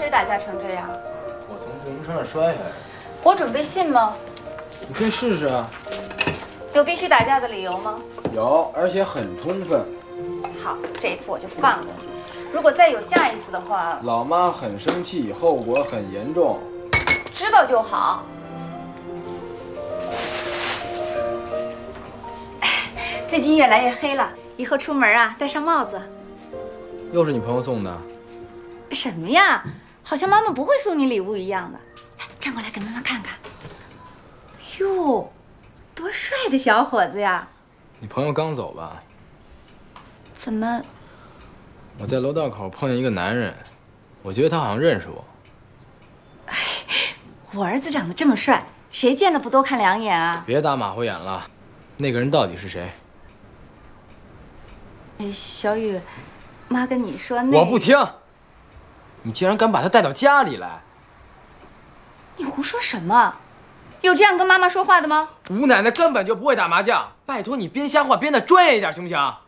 以打架成这样？ 我从自行车上摔下来。 我准备信吗？ 你可以试试啊。 有必须打架的理由吗？ 有，而且很充分。 好，这一次我就放过你。如果再有下一次的话， 老妈很生气，后果很严重。 知道就好。最近越来越黑了，以后出门啊戴上帽子。 又是你朋友送的？ 什么呀？好像妈妈不会送你礼物一样的。站过来给妈妈看看。哟，多帅的小伙子呀！ 你朋友刚走吧？ 怎么？ 我在楼道口碰见一个男人，我觉得他好像认识我。 我儿子长得这么帅，谁见了不都看两眼啊？ 别打马虎眼了，那个人到底是谁？ 小雨，妈跟你说我不听！你竟然敢把他带到家里来！ 你胡说什么？有这样跟妈妈说话的吗？ 吴奶奶根本就不会打麻将，拜托你编瞎话编得专业一点行不行？